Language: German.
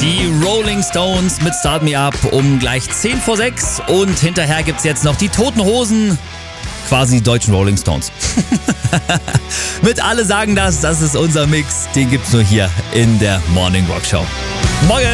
Die Rolling Stones mit Start Me Up um gleich 10 vor 6 und hinterher gibt's jetzt noch die Toten Hosen, quasi die deutschen Rolling Stones. Mit Alle sagen das ist unser Mix, den gibt's nur hier in der Morning Rock Show. Morgen!